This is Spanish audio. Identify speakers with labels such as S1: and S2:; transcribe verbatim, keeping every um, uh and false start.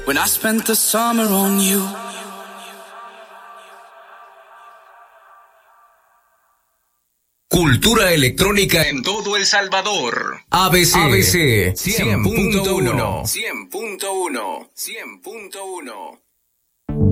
S1: when I spent the summer on you.
S2: Cultura electrónica en todo El Salvador. A B C. A B C cien punto uno. cien punto uno. cien punto uno.